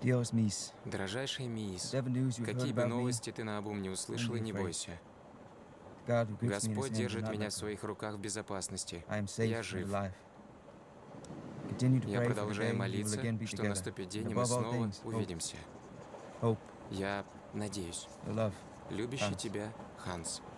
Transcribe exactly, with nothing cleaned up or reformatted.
Dios mis. Дорожайший Миис, Whatever news you've heard какие бы about me, новости ты наобум не услышала, be не afraid. бойся. God who grips me in his Господь hands will держит not меня let в go. своих руках в безопасности. I am safe Я and жив. alive. Continue to Я pray for the продолжаю day we will молиться, again be что together. наступит день, And и мы above all снова things, hope. увидимся. Hope. Я надеюсь. Your love. Любящий Hans. тебя, Ханс.